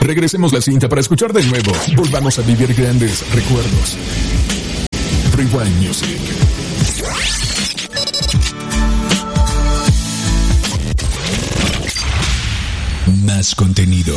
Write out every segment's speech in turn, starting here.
Regresemos la cinta para escuchar de nuevo. Volvamos a vivir grandes recuerdos. Rewind Music. Más contenido.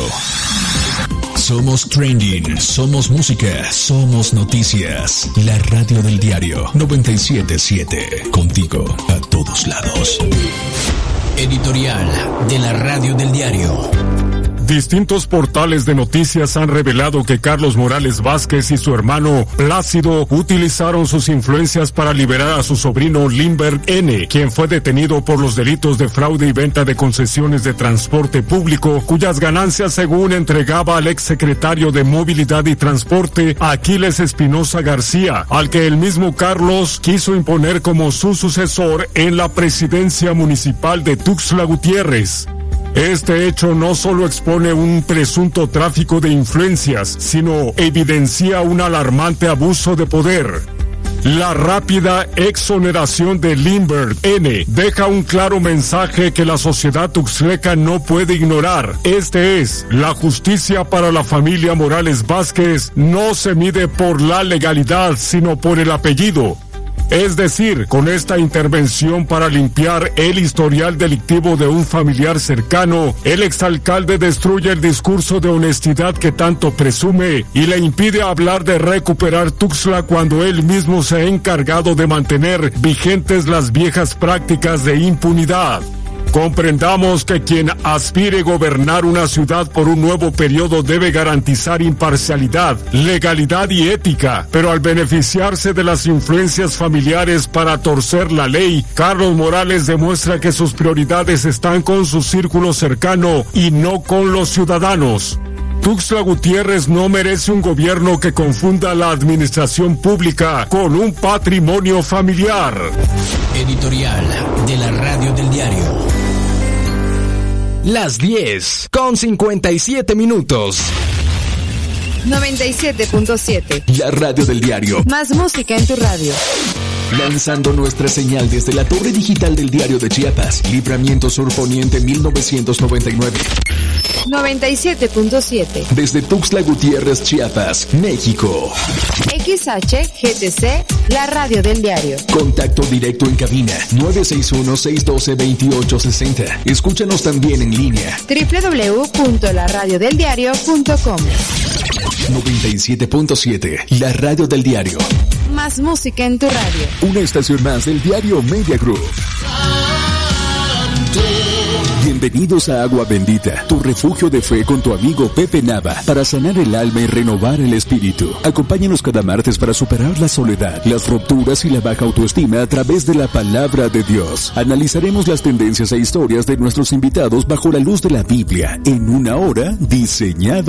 Somos trending, somos música, somos noticias. La radio del diario 97.7. Contigo a todos lados. Editorial de la radio del diario. Distintos portales de noticias han revelado que Carlos Morales Vázquez y su hermano Plácido utilizaron sus influencias para liberar a su sobrino Limber N., quien fue detenido por los delitos de fraude y venta de concesiones de transporte público, cuyas ganancias según entregaba al exsecretario de Movilidad y Transporte, Aquiles Espinosa García, al que el mismo Carlos quiso imponer como su sucesor en la presidencia municipal de Tuxtla Gutiérrez. Este hecho no solo expone un presunto tráfico de influencias, sino evidencia un alarmante abuso de poder. La rápida exoneración de Limber N. deja un claro mensaje que la sociedad tuxtleca no puede ignorar. Este es: la justicia para la familia Morales Vázquez no se mide por la legalidad, sino por el apellido. Es decir, con esta intervención para limpiar el historial delictivo de un familiar cercano, el exalcalde destruye el discurso de honestidad que tanto presume y le impide hablar de recuperar Tuxtla cuando él mismo se ha encargado de mantener vigentes las viejas prácticas de impunidad. Comprendamos que quien aspire a gobernar una ciudad por un nuevo periodo debe garantizar imparcialidad, legalidad y ética, pero al beneficiarse de las influencias familiares para torcer la ley, Carlos Morales demuestra que sus prioridades están con su círculo cercano y no con los ciudadanos. Tuxtla Gutiérrez no merece un gobierno que confunda la administración pública con un patrimonio familiar. Editorial de la radio del diario. Las 10:57. 97.7. La radio del diario. Más música en tu radio. Lanzando nuestra señal desde la torre digital del diario de Chiapas, Libramiento Sur Poniente 1999. 97.7. Desde Tuxtla Gutiérrez, Chiapas, México. XHGTC, la radio del diario. Contacto directo en cabina 961-612-2860. Escúchanos también en línea www.laradiodeldiario.com. 97.7, la radio del diario. Más música en tu radio. Una estación más del diario Media Group. Bienvenidos a Agua Bendita, tu refugio de fe con tu amigo Pepe Nava, para sanar el alma y renovar el espíritu. Acompáñanos cada martes para superar la soledad, las rupturas y la baja autoestima a través de la palabra de Dios. Analizaremos las tendencias e historias de nuestros invitados bajo la luz de la Biblia, en una hora diseñada